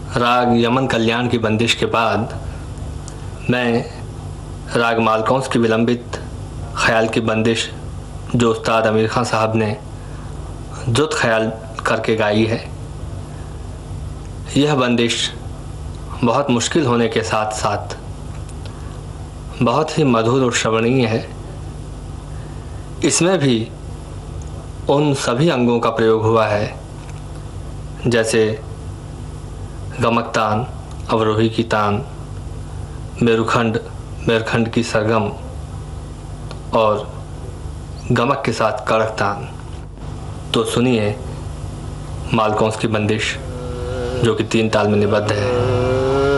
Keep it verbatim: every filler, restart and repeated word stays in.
राग यमन कल्याण की बंदिश के बाद मैं राग मालकौंस की विलंबित ख्याल की बंदिश जो उस्ताद अमीर खां साहब ने जुत ख्याल करके गाई है, यह बंदिश बहुत मुश्किल होने के साथ साथ बहुत ही मधुर और श्रवणीय है। इसमें भी उन सभी अंगों का प्रयोग हुआ है जैसे गमक तान, अवरोही की तान, मेरुखंड मेरुखंड की सरगम और गमक के साथ कड़क तान। तो सुनिए मालकौंस की बंदिश जो कि तीन ताल में निबद्ध है।